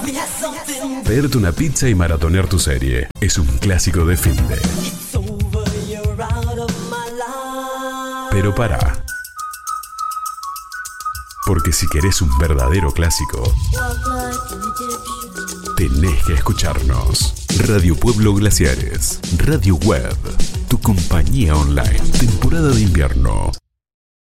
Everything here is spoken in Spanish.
Pedirte una pizza y maratonear tu serie es un clásico de finde. Pero pará. Porque si querés un verdadero clásico, tenés que escucharnos. Radio Pueblo Glaciares, Radio Web, tu compañía online. Temporada de invierno.